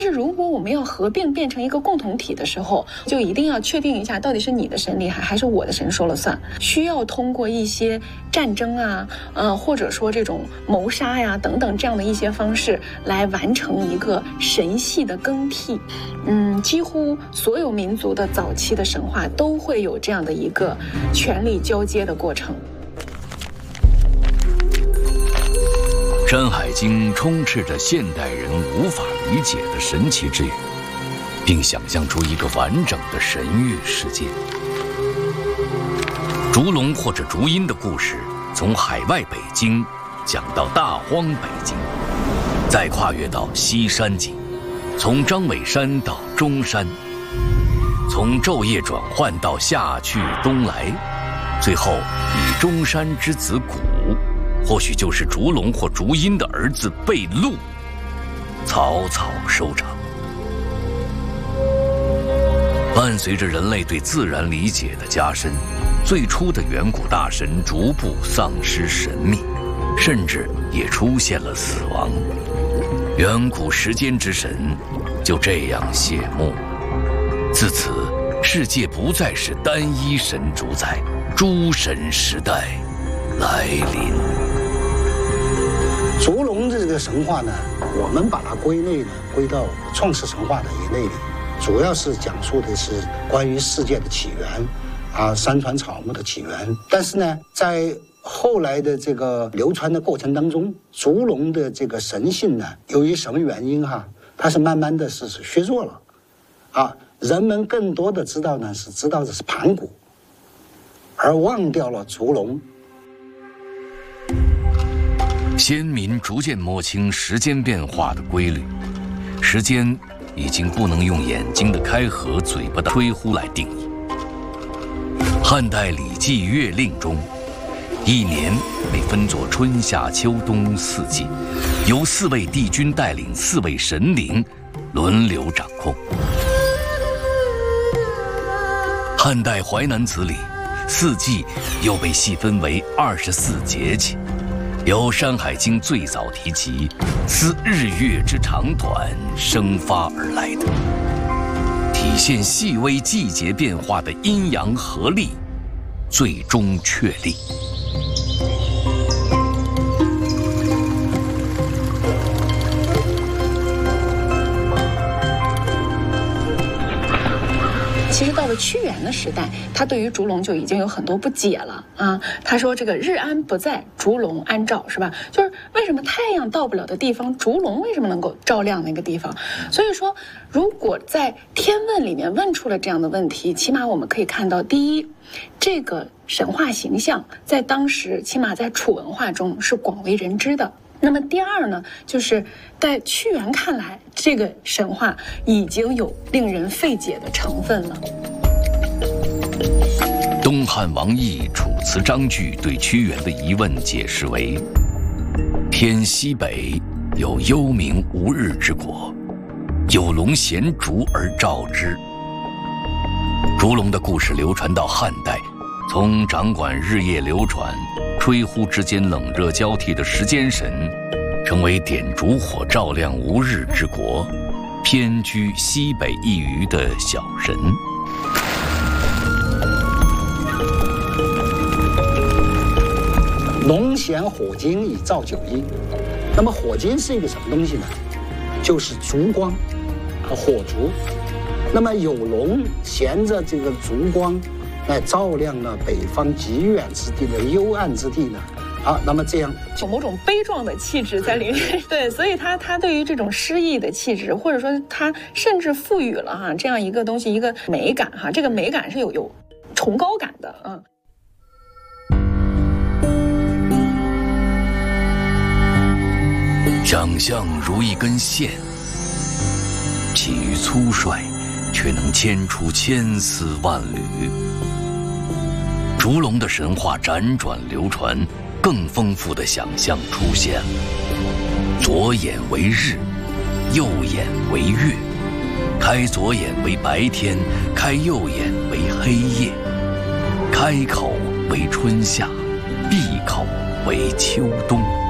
是如果我们要合并变成一个共同体的时候，就一定要确定一下到底是你的神厉害还是我的神说了算，需要通过一些战争啊，或者说这种谋杀呀等等这样的一些方式来完成一个神系的更替。几乎所有民族的早期的神话都会有这样的一个权力交接的过程。 《山海经》充斥着现代人无法理解的神奇之语，并想象出一个完整的神域世界。烛龙或者烛阴的故事，从海外北京讲到大荒北京，再跨越到西山景，从张尾山到中山，从昼夜转换到夏去冬来，最后以中山之子谷，或许就是烛龙或烛阴的儿子贝禄，草草收场。伴随着人类对自然理解的加深，最初的远古大神逐步丧失神秘，甚至也出现了死亡。远古时间之神就这样谢幕。自此，世界不再是单一神主宰，诸神时代来临。 烛龙的这个神话呢，我们把它归到创世神话的一类里，主要是讲述的是关于世界的起源，山川草木的起源。但是呢，在后来的这个流传的过程当中，烛龙的这个神性呢，由于什么原因它是慢慢的是削弱了，人们更多的知道的是盘古，而忘掉了烛龙。 先民逐渐摸清时间变化的规律，时间已经不能用眼睛的开合、嘴巴的吹呼来定义。汉代《礼记·月令》中，一年被分作春夏秋冬四季，由4位帝君带领4位神灵轮流掌控。汉代《淮南子》里，四季又被细分为24节气，由《山海经》最早提及，思日月之长短生发而来的，体现细微季节变化的阴阳合力，最终确立。 其实到了屈原的时代，他对于烛龙就已经有很多不解了他说这个日安不在，烛龙安照，是吧？就是为什么太阳到不了的地方，烛龙为什么能够照亮那个地方？所以说，如果在天问里面问出了这样的问题，起码我们可以看到，第一，这个神话形象在当时，起码在楚文化中是广为人知的。那么第二呢，就是在屈原看来，这个神话已经有令人费解的成分了。 东汉王逸《楚辞章句》对屈原的疑问解释为：天西北有幽冥无日之国，有龙衔烛而照之。烛龙的故事流传到汉代，从掌管日夜流转、吹呼之间冷热交替的时间神，成为点烛火照亮无日之国，偏居西北一隅的小神。 龙衔火金以照九阴。那么火金是一个什么东西呢？就是烛光和火烛。那么有龙衔着这个烛光来照亮了北方极远之地的幽暗之地呢，那么这样有某种悲壮的气质在里面。对，所以他对于这种诗意的气质，或者说他甚至赋予了这样一个东西一个美感这个美感是有崇高感的长相如一根线，起于粗率，却能牵出千丝万缕。烛龙的神话辗转流传，更丰富的想象出现了。左眼为日，右眼为月，开左眼为白天，开右眼为黑夜，开口为春夏，闭口为秋冬。